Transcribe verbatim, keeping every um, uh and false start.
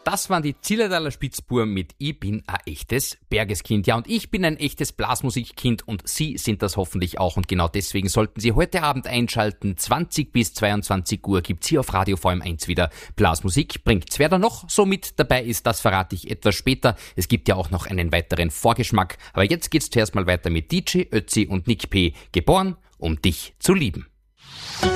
Das waren die Zillertaler Spitzbuben mit Ich bin ein echtes Bergeskind. Ja, und ich bin ein echtes Blasmusikkind und Sie sind das hoffentlich auch. Und genau deswegen sollten Sie heute Abend einschalten. zwanzig bis zweiundzwanzig Uhr gibt's hier auf Radio V M eins wieder Blasmusik. Bringt's. Wer da noch so mit dabei ist, das verrate ich etwas später. Es gibt ja auch noch einen weiteren Vorgeschmack. Aber jetzt geht's zuerst mal weiter mit D J Ötzi und Nick P. Geboren, um dich zu lieben.